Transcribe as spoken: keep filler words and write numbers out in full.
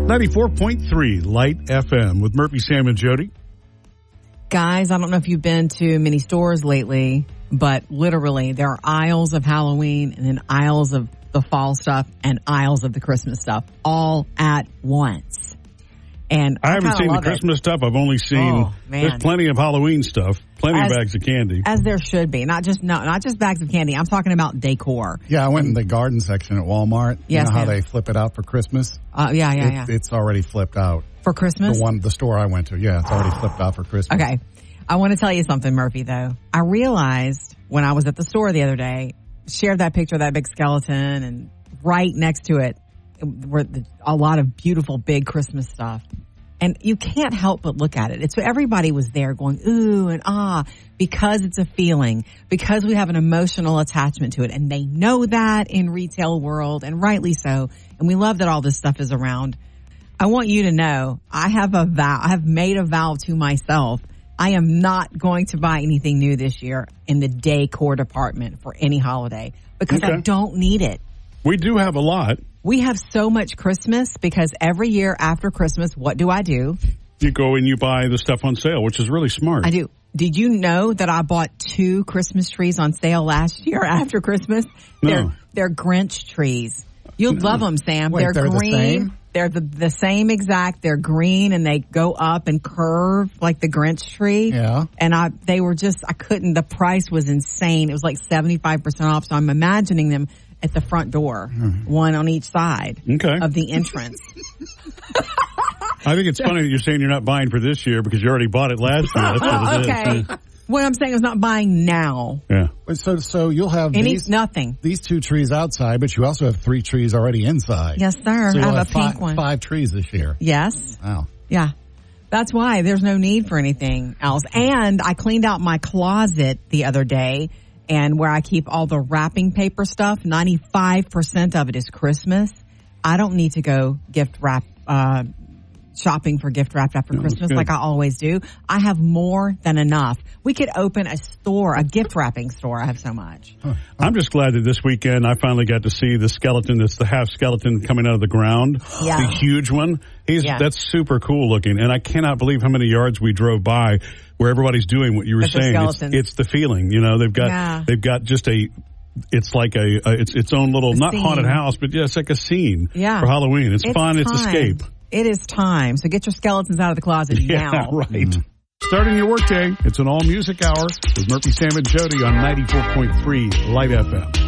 ninety-four point three Light F M with Murphy, Sam, and Jody. Guys, I don't know if you've been to many stores lately, but literally there are aisles of Halloween and then aisles of the fall stuff and aisles of the Christmas stuff all at once. And I, I haven't seen the Christmas it. stuff. I've only seen, oh, there's plenty of Halloween stuff, plenty as, of bags of candy. As there should be. Not just no, not just bags of candy. I'm talking about decor. Yeah, I went in the garden section at Walmart. Yes, you know how ma'am. they flip it out for Christmas? Uh, yeah, yeah, it, yeah. It's already flipped out. For Christmas? The one, the store I went to, yeah, it's already flipped out for Christmas. Okay. I want to tell you something, Murphy, though. I realized when I was at the store the other day, shared that picture of that big skeleton, and right next to it were the, a lot of beautiful big Christmas stuff. And you can't help but look at it. It's everybody was there going, ooh and ah, because it's a feeling, because we have an emotional attachment to it. And they know that in retail world, and rightly so. And we love that all this stuff is around. I want you to know, I have a vow, I have made a vow to myself. I am not going to buy anything new this year in the decor department for any holiday because okay. I don't need it. We do have a lot. We have so much Christmas because every year after Christmas, what do I do? You go and you buy the stuff on sale, which is really smart. I do. Did you know that I bought two Christmas trees on sale last year after Christmas? No. They're, they're Grinch trees. You'll no. love them, Sam. Wait, they're, they're green. The same? They're the, the same exact. They're green and they go up and curve like the Grinch tree. Yeah. And I, they were just, I couldn't, the price was insane. It was like seventy-five percent off. So I'm imagining them at the front door, mm-hmm. one on each side okay. of the entrance. I think it's funny that you're saying you're not buying for this year because you already bought it last year. That's what it okay. is. What I'm saying is not buying now. Yeah. So, so you'll have Any, these, nothing. these two trees outside, but you also have three trees already inside. Yes, sir. So I have, have a five, pink one. Five trees this year. Yes. Wow. Yeah. That's why there's no need for anything else. And I cleaned out my closet the other day, and where I keep all the wrapping paper stuff, ninety-five percent of it is Christmas. I don't need to go gift wrap, uh, shopping for gift wrap after no, Christmas like I always do. I have more than enough. We could open a store, a gift wrapping store. I have so much. Huh. I'm just glad that this weekend I finally got to see the skeleton. That's the half skeleton coming out of the ground. Yeah. The huge one. He's yeah. That's super cool looking. And I cannot believe how many yards we drove by where everybody's doing what you were That's saying. It's, it's the feeling, you know, they've got, yeah. they've got just a, it's like a, a it's its own little, a not scene. haunted house, but yeah, it's like a scene yeah. for Halloween. It's, it's fun. time. It's escape. It is time. So get your skeletons out of the closet yeah, now. Right. Mm. Starting your workday, it's an all music hour with Murphy, Sam, and Jody on ninety-four point three Light F M.